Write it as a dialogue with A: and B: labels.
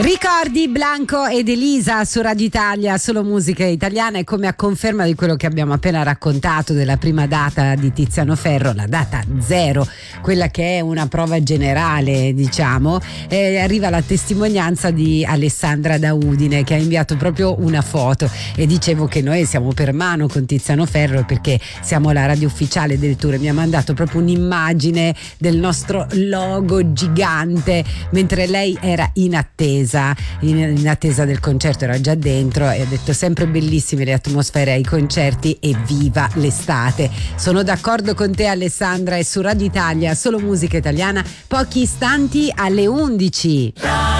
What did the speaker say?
A: Ricordi Blanco ed Elisa su Radio Italia, solo musica italiana, e come a conferma di quello che abbiamo appena raccontato della prima data di Tiziano Ferro, la data 0, quella che è una prova generale, diciamo, arriva la testimonianza di Alessandra da Udine, che ha inviato proprio una foto, e dicevo che noi siamo per mano con Tiziano Ferro perché siamo la radio ufficiale del tour, e mi ha mandato proprio un'immagine del nostro logo gigante mentre lei era in attesa del concerto, era già dentro, e ha detto: sempre bellissime le atmosfere ai concerti e viva l'estate. Sono d'accordo con te, Alessandra, e su Radio Italia, solo musica italiana, pochi istanti alle 11.